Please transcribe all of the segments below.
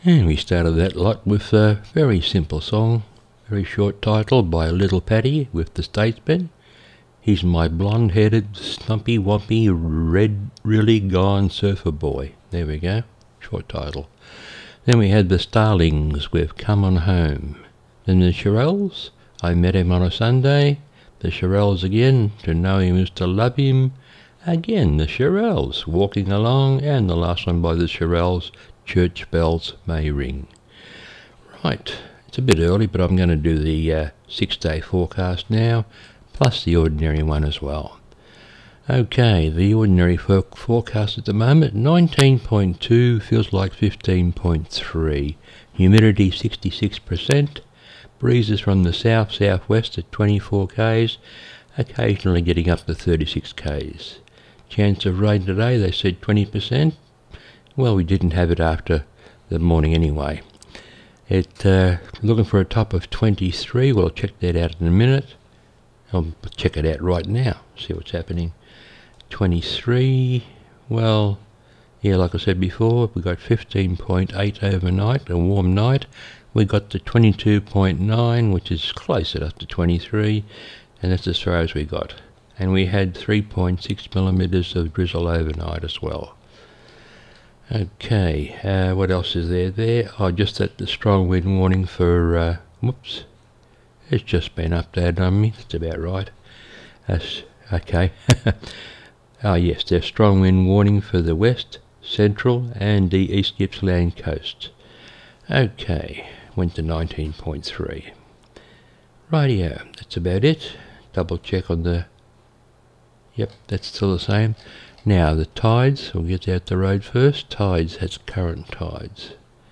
And we started that lot with a very simple song, very short title by Little Patty with the Statesman. He's my blonde-headed, stumpy-wumpy, red, really gone surfer boy. There we go, short title. Then we had the Starlings with Come On Home. Then the Shirelles, I Met Him on a Sunday. The Shirelles again, To Know Him Is To Love Him. Again, the Shirelles, Walking Along. And the last one by the Shirelles, Church Bells May Ring. Right, it's a bit early, but I'm going to do the 6-day forecast now, plus the ordinary one as well. Okay, the ordinary forecast at the moment, 19.2, feels like 15.3. Humidity 66%. Breezes from the south-southwest at 24 k's, occasionally getting up to 36 k's. Chance of rain today, they said 20%. Well, we didn't have it after the morning anyway. Looking for a top of 23. We'll check that out in a minute. I'll check it out right now, see what's happening. 23, well, yeah, like I said before, we got 15.8 overnight, a warm night. We got to 22.9, which is close enough to 23, and that's as far as we got. And we had 3.6 millimetres of drizzle overnight as well. Okay, what else is there? Oh, just that the strong wind warning for, it's just been updated on me, that's about right. That's, okay. Oh yes, there's strong wind warning for the west, central and the East Gippsland coast. Okay, went to 19.3. Rightio, that's about it. Double check on the, yep, that's still the same. Now the tides, we'll get out the road first. Tides, that's current tides.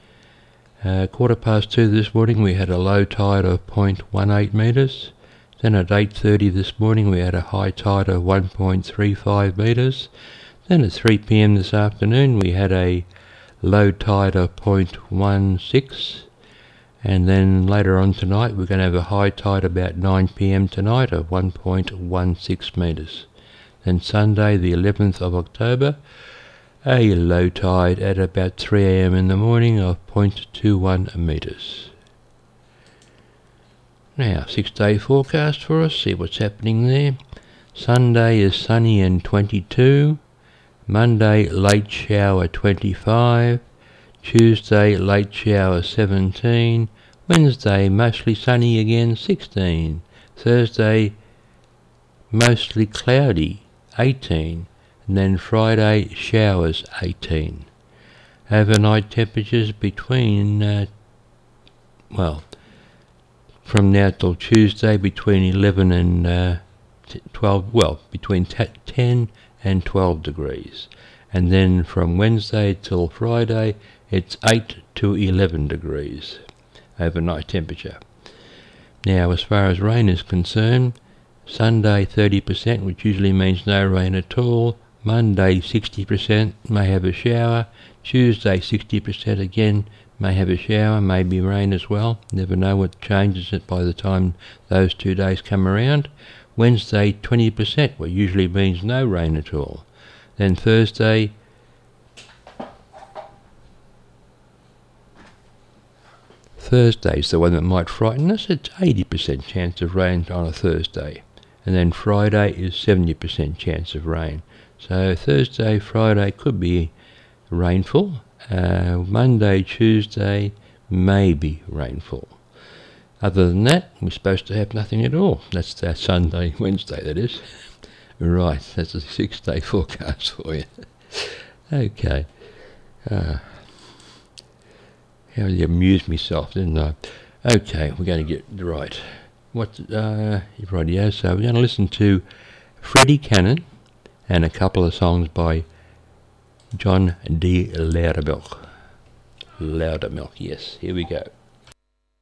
2:15 this morning we had a low tide of 0.18 metres. Then at 8:30 this morning we had a high tide of 1.35 metres. Then at 3 p.m. this afternoon we had a low tide of 0.16. And then later on tonight we're going to have a high tide about 9 p.m. tonight of 1.16 metres. Then Sunday the 11th of October, a low tide at about 3 a.m. in the morning of 0.21 metres. Now, 6-day forecast for us, see what's happening there. Sunday is sunny and 22. Monday, late shower 25. Tuesday, late shower 17. Wednesday, mostly sunny again 16. Thursday, mostly cloudy 18. And then Friday, showers 18. Overnight temperatures between, from now till Tuesday between 11 and 12, well, between 10 and 12 degrees. And then from Wednesday till Friday, it's 8 to 11 degrees overnight temperature. Now, as far as rain is concerned, Sunday 30%, which usually means no rain at all. Monday 60%, may have a shower. Tuesday 60% again, may have a shower, maybe rain as well. Never know what changes it by the time those 2 days come around. Wednesday 20%, what usually means no rain at all. Then Thursday's the one that might frighten us. It's 80% chance of rain on a Thursday. And then Friday is 70% chance of rain. So Thursday, Friday could be rainful. Monday, Tuesday, maybe rainfall. Other than that, we're supposed to have nothing at all. That's that Sunday, Wednesday, that is. Right, that's a 6-day forecast for you. Okay. How you amused myself, didn't I? Okay, we're going to get right. Rightio, so we're going to listen to Freddie Cannon and a couple of songs by John D. Loudermilk. Loudermilk, yes, here we go.